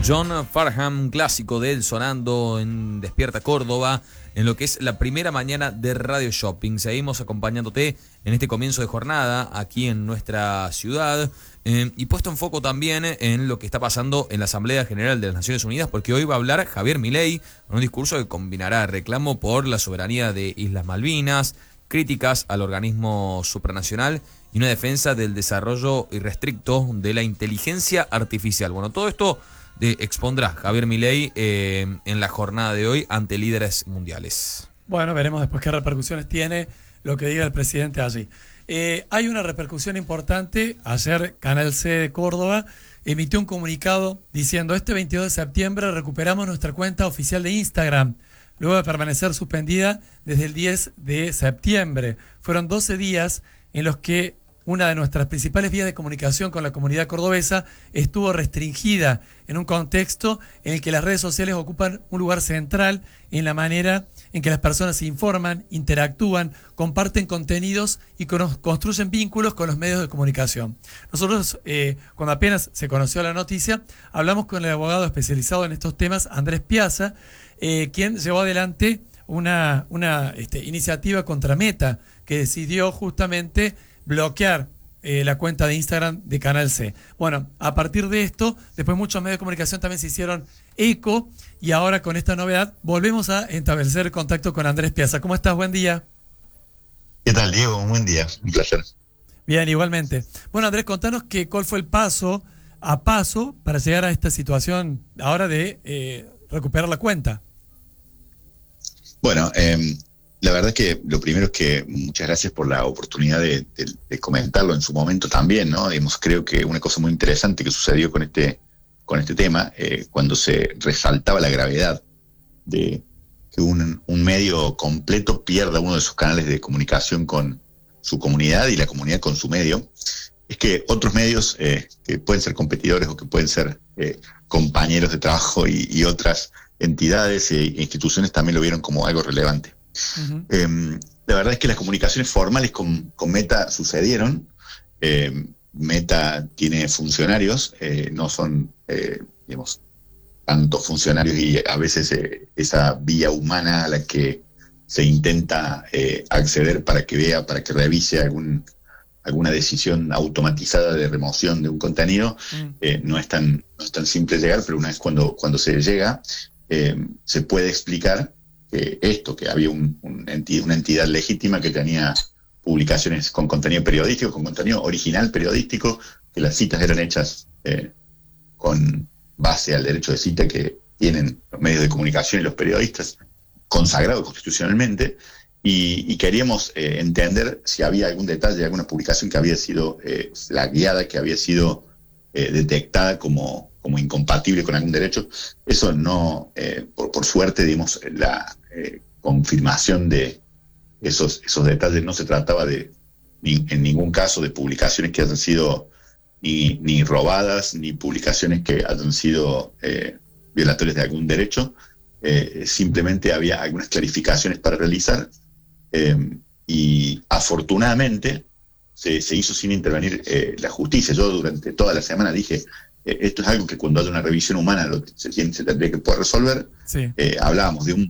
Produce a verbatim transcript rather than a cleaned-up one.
John Farnham, un clásico de él sonando en Despierta Córdoba, en lo que es la primera mañana de Radio Shopping. Seguimos acompañándote en este comienzo de jornada aquí en nuestra ciudad eh, y puesto en foco también en lo que está pasando en la Asamblea General de las Naciones Unidas, porque hoy va a hablar Javier Milei con un discurso que combinará reclamo por la soberanía de Islas Malvinas, críticas al organismo supranacional y una defensa del desarrollo irrestricto de la inteligencia artificial. Bueno, todo esto de expondrá Javier Milei eh, en la jornada de hoy ante líderes mundiales. Bueno, veremos después qué repercusiones tiene lo que diga el presidente allí. Eh, hay una repercusión importante. Ayer Canal C de Córdoba emitió un comunicado diciendo: este veintidós de septiembre recuperamos nuestra cuenta oficial de Instagram, luego de permanecer suspendida desde el diez de septiembre. Fueron doce días en los que una de nuestras principales vías de comunicación con la comunidad cordobesa estuvo restringida en un contexto en el que las redes sociales ocupan un lugar central en la manera en que las personas se informan, interactúan, comparten contenidos y con, construyen vínculos con los medios de comunicación. Nosotros, eh, cuando apenas se conoció la noticia, hablamos con el abogado especializado en estos temas, Andrés Piazza, eh, quien llevó adelante una, una este, iniciativa contra Meta, que decidió justamente bloquear eh, la cuenta de Instagram de Canal C. Bueno, a partir de esto, después muchos medios de comunicación también se hicieron eco y ahora con esta novedad volvemos a establecer contacto con Andrés Piazza. ¿Cómo estás? Buen día. ¿Qué tal, Diego? Un buen día, un placer. Bien, igualmente. Bueno, Andrés, contanos que, cuál fue el paso a paso para llegar a esta situación ahora de eh, recuperar la cuenta. Bueno, eh, la verdad es que lo primero es que muchas gracias por la oportunidad de, de, de comentarlo en su momento también, ¿no? Digamos, creo que una cosa muy interesante que sucedió con este, con este tema, eh, cuando se resaltaba la gravedad de que un, un medio completo pierda uno de sus canales de comunicación con su comunidad y la comunidad con su medio, es que otros medios eh, que pueden ser competidores o que pueden ser eh, compañeros de trabajo y, y otras entidades e instituciones también lo vieron como algo relevante. Uh-huh. Eh, la verdad es que las comunicaciones formales con, con Meta sucedieron. Eh, Meta tiene funcionarios, eh, no son, eh, digamos, tantos funcionarios y a veces eh, esa vía humana a la que se intenta eh, acceder para que vea, para que revise algún, alguna decisión automatizada de remoción de un contenido, uh-huh. eh, no es tan, no es tan simple llegar, pero una vez cuando, cuando se llega, eh, se puede explicar que esto, que había un, un enti- una entidad legítima que tenía publicaciones con contenido periodístico, con contenido original periodístico, que las citas eran hechas eh, con base al derecho de cita que tienen los medios de comunicación y los periodistas, consagrado constitucionalmente, y, y queríamos eh, entender si había algún detalle de alguna publicación que había sido eh, flagueada, que había sido eh, detectada como como incompatible con algún derecho. Eso no, eh, por, por suerte, digamos, la eh, confirmación de esos, esos detalles no se trataba de, ni, en ningún caso, de publicaciones que hayan sido ni, ni robadas, ni publicaciones que hayan sido eh, violatorias de algún derecho. Eh, simplemente había algunas clarificaciones para realizar eh, y afortunadamente se, se hizo sin intervenir eh, la justicia. Yo durante toda la semana dije, esto es algo que cuando haya una revisión humana lo que se, se tendría que poder resolver. Sí. Eh, hablábamos de un